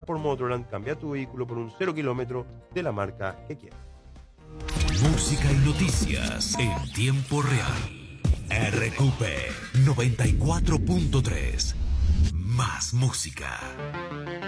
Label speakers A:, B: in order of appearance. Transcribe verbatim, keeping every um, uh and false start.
A: por Motorland, cambia tu vehículo por un cero kilómetro de la marca que quieras.
B: Música y noticias en tiempo real. R Q P noventa y cuatro punto tres. Más música.